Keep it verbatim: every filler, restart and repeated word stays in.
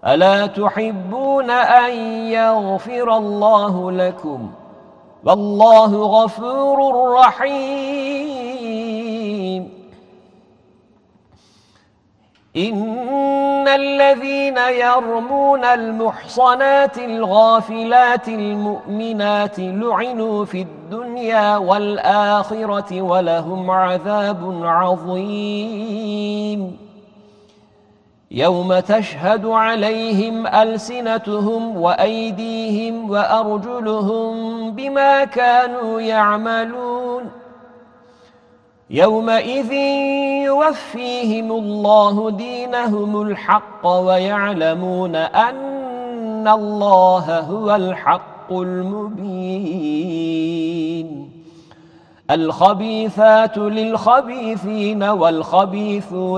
ألا تحبون أن يغفر الله لكم والله غفور رحيم إن الذين يرمون المحصنات الغافلات المؤمنات لعنوا في الدنيا والآخرة ولهم عذاب عظيم يوم تشهد عليهم ألسنتهم وأيديهم وأرجلهم بما كانوا يعملون يومئذ يوفيهم الله دينهم الحق ويعلمون أن الله هو الحق المبين الخبيثات للخبيثين والخبيثون